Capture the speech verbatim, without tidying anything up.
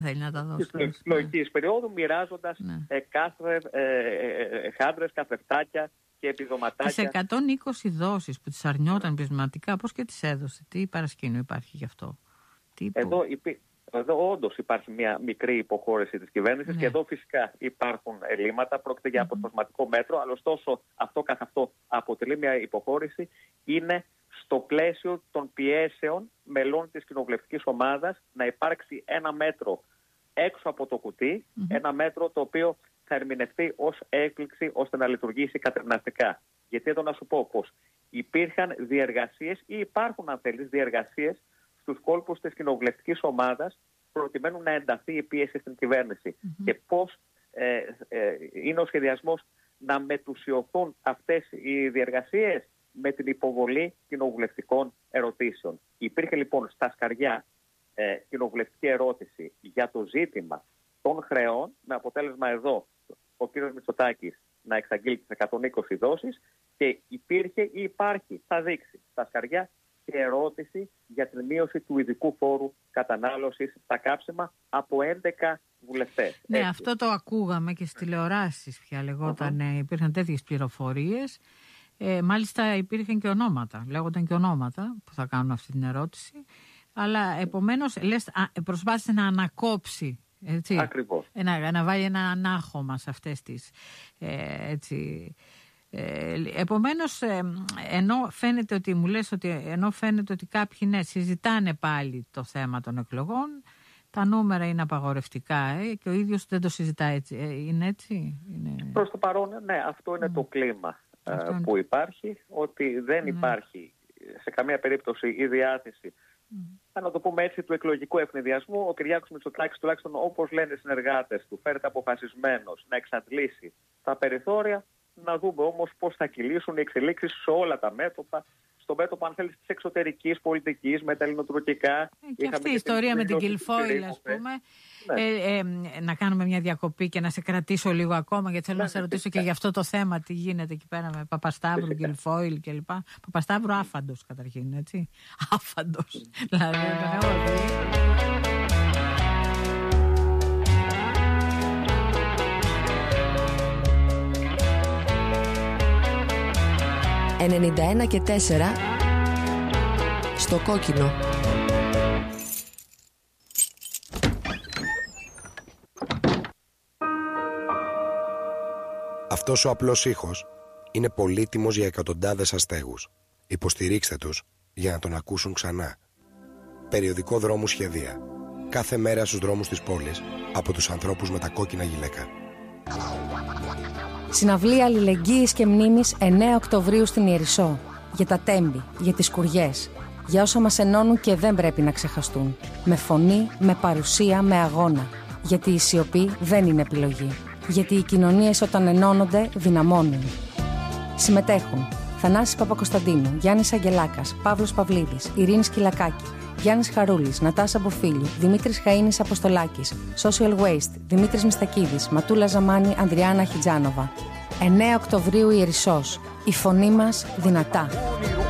θέλει να τα δώσει. Της εκλογικής ναι. περίοδου, μοιράζοντας ναι. ε, κάθε ε, ε, χάντρες, καθρεφτάκια και επιδοματάκια. Τις εκατόν είκοσι δόσεις που τις αρνιόταν πεισματικά, πώς και τις έδωσε, τι παρασκήνιο υπάρχει γι' αυτό? Τι εδώ, υπή, εδώ όντως υπάρχει μια μικρή υποχώρηση της κυβέρνησης ναι. και εδώ φυσικά υπάρχουν ελλείμματα, πρόκειται για αποσπασματικό μέτρο, αλλά ωστόσο αυτό καθ' αυτό αποτελεί μια υποχώρηση, είναι στο πλαίσιο των πιέσεων μελών της κοινοβουλευτικής ομάδας να υπάρξει ένα μέτρο έξω από το κουτί, mm-hmm. ένα μέτρο το οποίο θα ερμηνευτεί ως έκπληξη ώστε να λειτουργήσει κατερναστικά. Γιατί εδώ να σου πω πως υπήρχαν διεργασίες ή υπάρχουν αν θέλεις διεργασίες στους κόλπους της κοινοβουλευτικής ομάδας προκειμένου να ενταθεί η πίεση στην κυβέρνηση mm-hmm. και πώς ε, ε, είναι ο σχεδιασμός να μετουσιωθούν αυτές οι διεργασίες με την υποβολή κοινοβουλευτικών ερωτήσεων. Υπήρχε λοιπόν στα σκαριά ε, κοινοβουλευτική ερώτηση για το ζήτημα των χρεών, με αποτέλεσμα εδώ ο κ. Μητσοτάκης να εξαγγείλει τις εκατόν είκοσι δόσεις και υπήρχε ή υπάρχει, θα δείξει, στα σκαριά και ερώτηση για την μείωση του ειδικού φόρου κατανάλωσης στα κάψιμα από έντεκα βουλευτές. Ναι, έτσι. Αυτό το ακούγαμε και στις τηλεοράσεις πια λεγόταν, uh-huh. υπήρχαν τέτοιες πληροφορίες. Ε, μάλιστα υπήρχαν και ονόματα, λέγονταν και ονόματα που θα κάνουν αυτή την ερώτηση. Αλλά επομένως λες, α, προσπάθησε να ανακόψει, έτσι, ακριβώς. Να, να βάλει ένα ανάχωμα σε αυτές τις, ε, έτσι. Ε, επομένως, ε, ενώ φαίνεται ότι μου λες ότι ενώ φαίνεται ότι κάποιοι ναι, συζητάνε πάλι το θέμα των εκλογών, τα νούμερα είναι απαγορευτικά ε, και ο ίδιος δεν το συζητάει έτσι. Ε, είναι έτσι? Είναι... Προς το παρόν, ναι, αυτό είναι mm. το κλίμα ε, που υπάρχει, ότι δεν mm. υπάρχει σε καμία περίπτωση η διάθεση, mm. να το πούμε έτσι, του εκλογικού ευνηδιασμού. Ο Κυριάκος Μητσοτάκης, τουλάχιστον όπως λένε οι συνεργάτες του, φέρεται αποφασισμένος να εξαντλήσει τα περιθώρια. Να δούμε όμως πώς θα κυλήσουν οι εξελίξεις σε όλα τα μέτωπα. Στο μέτωπο, αν θέλεις, της εξωτερικής πολιτικής, με τα ελληνοτουρκικά. Και αυτή η ιστορία με την Κιλφόιλ, ας πούμε. Ναι. Ε, ε, να κάνουμε μια διακοπή και να σε κρατήσω λίγο ακόμα, γιατί θέλω ναι, να σε ρωτήσω φυσικά. Και για αυτό το θέμα, τι γίνεται εκεί πέρα με Παπασταύρου, Κιλφόιλ κλπ. Παπασταύρου άφαντος καταρχήν, έτσι. Άφαντος. Δηλαδή, τον έχω δει. ενενήντα ένα και τέσσερα στο κόκκινο. Αυτός ο απλός ήχος είναι πολύτιμος για εκατοντάδες αστέγους. Υποστηρίξτε τους για να τον ακούσουν ξανά. Περιοδικό Δρόμου Σχεδία. Κάθε μέρα στους δρόμους της πόλης από τους ανθρώπους με τα κόκκινα γυλαίκα. Συναυλία Αλληλεγγύης και Μνήμης εννέα Οκτωβρίου στην Ιερισσό. Για τα τέμπη, για τις σκουριές. Για όσα μας ενώνουν και δεν πρέπει να ξεχαστούν. Με φωνή, με παρουσία, με αγώνα. Γιατί η σιωπή δεν είναι επιλογή. Γιατί οι κοινωνίες όταν ενώνονται δυναμώνουν. Συμμετέχουν Θανάσης Παπακοσταντίνου, Γιάννης Αγγελάκας, Παύλος Παυλίδης, Ειρήνη Σκυλακάκη, Γιάννης Χαρούλης, Νατάσα Μποφίλιου, Δημήτρης Χαΐνης Αποστολάκης, Social Waste, Δημήτρης Μιστακίδης, Ματούλα Ζαμάνη, Ανδριάννα Χιτζάνοβα. εννέα Οκτωβρίου Ιερισσός. Η φωνή μας δυνατά.